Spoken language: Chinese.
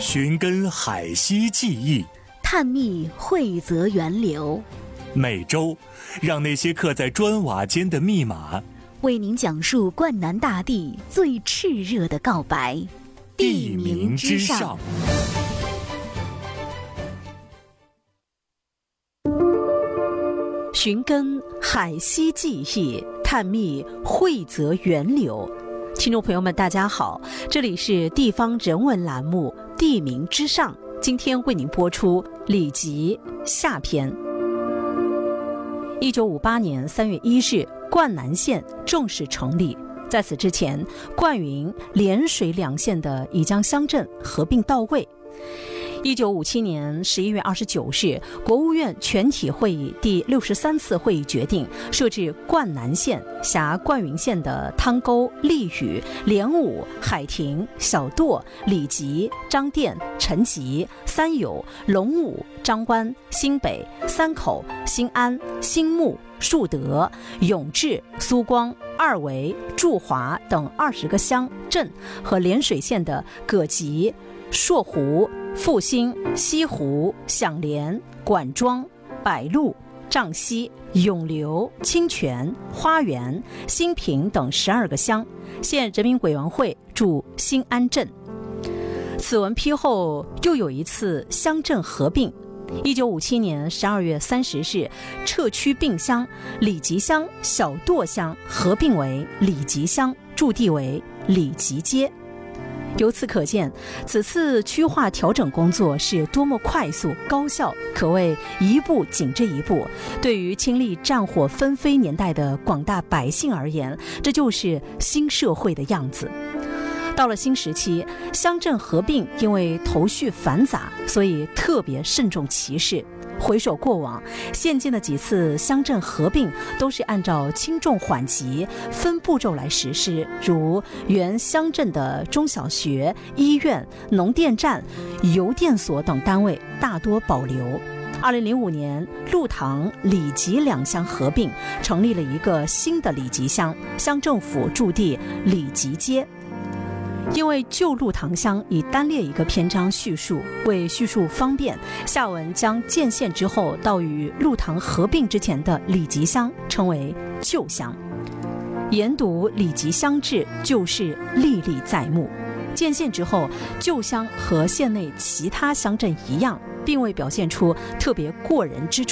寻根海西记忆， 探秘惠泽源流。 每周让那些刻在砖瓦间的密码， 为您讲述灌南大地最炽热的告白。 地名之上。 寻根海西记忆，探秘惠泽源流。听众朋友们大家好，这里是地方人文栏目地名之上，今天为您播出里集下篇。1958年3月1日，灌南县正式成立。在此之前，灌云、涟水两县的已将乡镇合并到位。1957年11月29日，国务院全体会议第63次会议决定设置灌南县，辖灌云县的汤沟、利屿、莲武、海亭、小垛、里集、张店、陈集、三友、龙武、张湾、新北、三口、新安、新木、树德、永治、苏光、二围、祝华等20个乡镇和涟水县的葛集、朔湖、复兴、西湖、响莲、管庄、百鹿、瘴溪、永流、清泉、花园、新平等12个乡，县人民委员会驻新安镇。此文批后又有一次乡镇合并。1957年12月30日，撤区并乡，里集乡、小垛乡合并为里集乡，驻地为里集街。由此可见，此次区划调整工作是多么快速高效，可谓一步紧这一步。对于经历战火纷飞年代的广大百姓而言，这就是新社会的样子。到了新时期，乡镇合并因为头绪繁杂，所以特别慎重其事。回首过往，县境的几次乡镇合并都是按照轻重缓急分步骤来实施，如原乡镇的中小学、医院、农电站、邮电所等单位大多保留。2005年，鹿塘、里集两乡合并，成立了一个新的里集乡，乡政府驻地里集街。因为旧鹿塘乡已单列一个篇章叙述，为叙述方便，下文将建县之后到与鹿塘合并之前的里集乡称为旧乡。研读里集乡志，旧事历历在目。建县之后，旧乡和县内其他乡镇一样，并未表现出特别过人之处。